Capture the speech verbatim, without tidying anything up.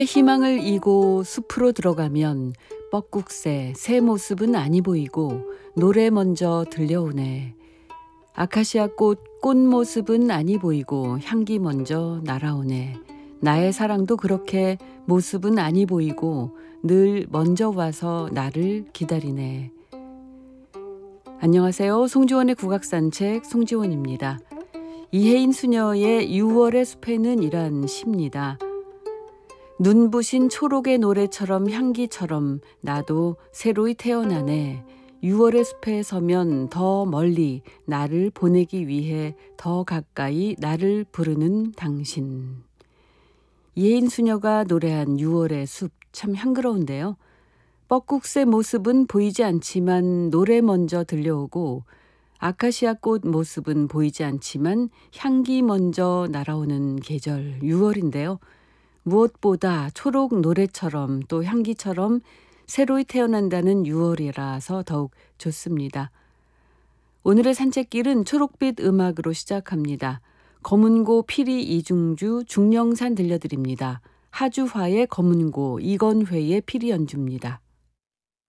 희망을 이고 숲으로 들어가면 뻐꾹새 새 모습은 아니 보이고 노래 먼저 들려오네. 아카시아 꽃 꽃 모습은 아니 보이고 향기 먼저 날아오네. 나의 사랑도 그렇게 모습은 아니 보이고 늘 먼저 와서 나를 기다리네. 안녕하세요. 송지원의 국악산책 송지원입니다. 이혜인 수녀의 유월의 숲에는 이란 시입니다. 눈부신 초록의 노래처럼 향기처럼 나도 새로이 태어나네. 유월의 숲에 서면 더 멀리 나를 보내기 위해 더 가까이 나를 부르는 당신. 이혜인 수녀가 노래한 유월의 숲 참 향그러운데요. 뻐꾹새 모습은 보이지 않지만 노래 먼저 들려오고 아카시아 꽃 모습은 보이지 않지만 향기 먼저 날아오는 계절 유월인데요. 무엇보다 초록 노래처럼 또 향기처럼 새로이 태어난다는 유월이라서 더욱 좋습니다. 오늘의 산책길은 초록빛 음악으로 시작합니다. 검은고 피리 이중주 중령산 들려드립니다. 하주화의 검은고 이건회의 피리 연주입니다.